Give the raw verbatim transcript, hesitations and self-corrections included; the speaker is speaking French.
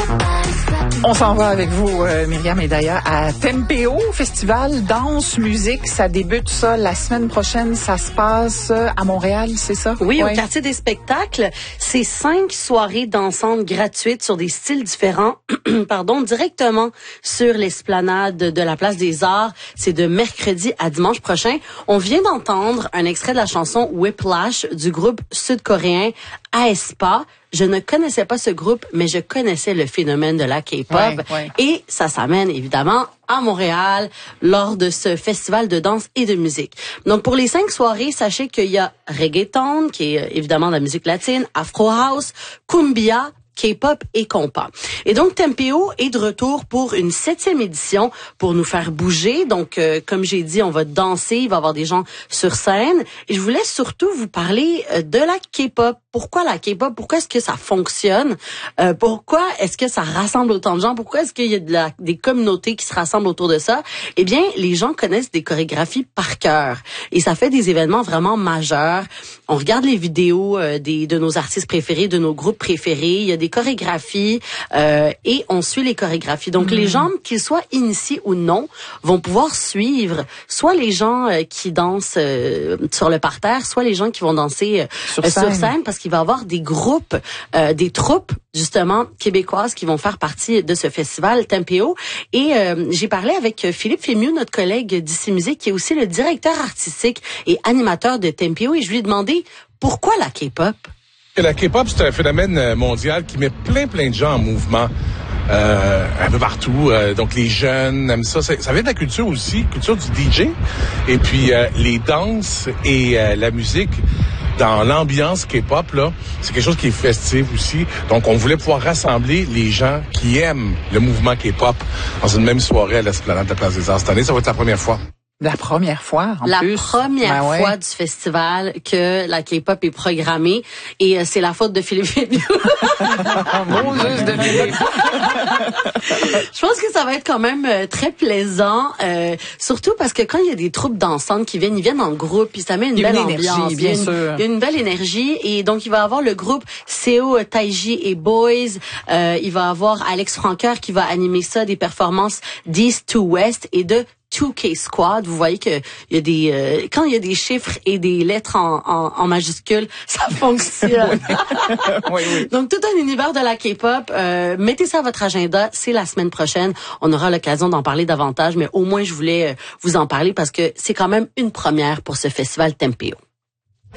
On s'en va avec vous, euh, Myriam et Daya, à Tempo, festival danse, musique. Ça débute ça la semaine prochaine. Ça se passe à Montréal, c'est ça? Oui, ouais. Au quartier des spectacles. C'est cinq soirées dansantes gratuites sur des styles différents, pardon, directement sur l'esplanade de la Place des Arts. C'est de mercredi à dimanche prochain. On vient d'entendre un extrait de la chanson Whiplash du groupe sud-coréen aespa. Je ne connaissais pas ce groupe, mais je connaissais le phénomène de la K-pop. Ouais, ouais. Et ça s'amène évidemment à Montréal lors de ce festival de danse et de musique. Donc pour les cinq soirées, sachez qu'il y a reggaeton, qui est évidemment de la musique latine, afro house, cumbia, K-pop et compas. Et donc Tempo est de retour pour une septième édition pour nous faire bouger. Donc euh, comme j'ai dit, on va danser, il va y avoir des gens sur scène. Et je voulais surtout vous parler euh, de la K-pop. Pourquoi la K-pop? Pourquoi est-ce que ça fonctionne? Euh, pourquoi est-ce que ça rassemble autant de gens? Pourquoi est-ce qu'il y a de la, des communautés qui se rassemblent autour de ça? Eh bien, les gens connaissent des chorégraphies par cœur. Et ça fait des événements vraiment majeurs. On regarde les vidéos euh, des, de nos artistes préférés, de nos groupes préférés. Il y a des chorégraphies euh, et on suit les chorégraphies. Donc, mmh. les gens, qu'ils soient initiés ou non, vont pouvoir suivre soit les gens euh, qui dansent euh, sur le parterre, soit les gens qui vont danser euh, sur, scène. sur scène, parce qu'il va y avoir des groupes, euh, des troupes, justement, québécoises qui vont faire partie de ce festival Tempo. Et euh, j'ai parlé avec Philippe Fémieux, notre collègue d'Ici Musique, qui est aussi le directeur artistique et animateur de Tempo, et je lui ai demandé pourquoi la K-pop? La K-pop, c'est un phénomène mondial qui met plein, plein de gens en mouvement. Euh, un peu partout. Euh, donc, les jeunes aiment ça. Ça, ça vient de la culture aussi, culture du D J. Et puis, euh, les danses et euh, la musique dans l'ambiance K-pop, là, c'est quelque chose qui est festif aussi. Donc, on voulait pouvoir rassembler les gens qui aiment le mouvement K-pop dans une même soirée à l'esplanade de la Place des Arts. Cette année, ça va être la première fois. La première fois, en la plus. La première ben ouais. fois du festival que la K-pop est programmée. Et euh, c'est la faute de Philippe Fémieux. Bon, juste de Philippe. Je pense que ça va être quand même euh, très plaisant. Euh, surtout parce que quand il y a des troupes dansantes qui viennent, ils viennent en groupe. Puis ça met une belle une ambiance. Énergie, bien il, y a une, sûr. il y a une belle énergie. Et donc, il va y avoir le groupe Seo, Taiji et Boys. Euh, il va y avoir Alex Francoeur qui va animer ça, des performances d'East to West et de deux K Squad. Vous voyez que il y a des euh, quand il y a des chiffres et des lettres en, en, en majuscules, ça fonctionne. oui, oui. Donc tout un univers de la K-pop. Euh, mettez ça à votre agenda. C'est la semaine prochaine. On aura l'occasion d'en parler davantage, mais au moins je voulais euh, vous en parler parce que c'est quand même une première pour ce festival Tempo.